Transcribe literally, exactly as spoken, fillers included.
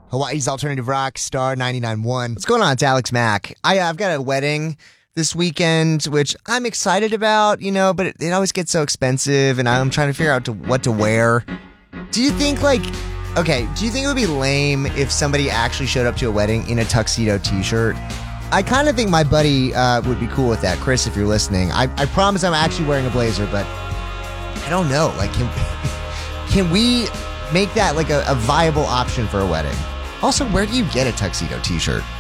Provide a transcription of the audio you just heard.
Hawaii's Alternative Rock, Star ninety-nine point one. What's going on? It's Alex Mack. I, uh, I've got a wedding this weekend, which I'm excited about, you know, but it, it always gets so expensive, and I'm trying to figure out to, what to wear. Do you think, like, okay, do you think it would be lame if somebody actually showed up to a wedding in a tuxedo t-shirt? I kind of think my buddy uh, would be cool with that. Chris, if you're listening, I, I promise I'm actually wearing a blazer, but I don't know. Like, can, can we make that like a, a viable option for a wedding? Also, where do you get a tuxedo t-shirt?